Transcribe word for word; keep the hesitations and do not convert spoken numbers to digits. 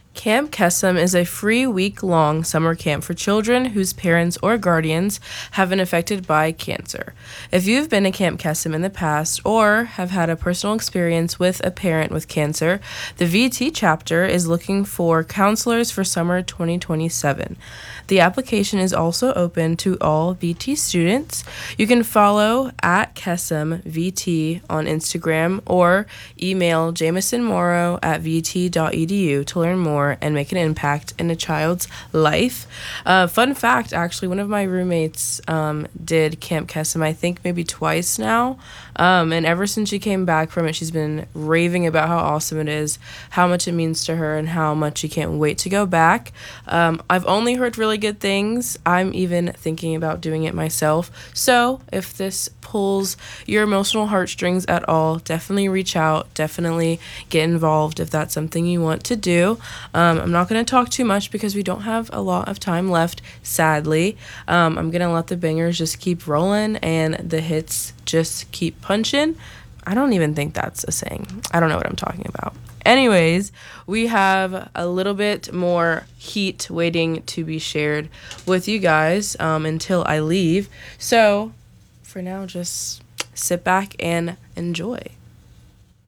Camp Kesem is a free week-long summer camp for children whose parents or guardians have been affected by cancer. If you've been to Camp Kesem in the past or have had a personal experience with a parent with cancer, the V T chapter is looking for counselors for summer twenty twenty-seven. The application is also open to all V T students. You can follow at Kesem V T on Instagram or email Jameson Morrow at v t dot e d u to learn more and make an impact in a child's life. Uh, fun fact, actually, one of my roommates um, did Camp Kesem, I think maybe twice now. Um, and ever since she came back from it, she's been raving about how awesome it is, how much it means to her, and how much she can't wait to go back. Um, I've only heard really good things. I'm even thinking about doing it myself. So if this pulls your emotional heartstrings at all, definitely reach out. Definitely get involved if that's something you want to do. Um, I'm not going to talk too much because we don't have a lot of time left, sadly. Um, I'm going to let the bangers just keep rolling and the hits just keep punching. I don't even think that's a saying. I don't know what I'm talking about. Anyways, we have a little bit more heat waiting to be shared with you guys um, until I leave. So for now, just sit back and enjoy.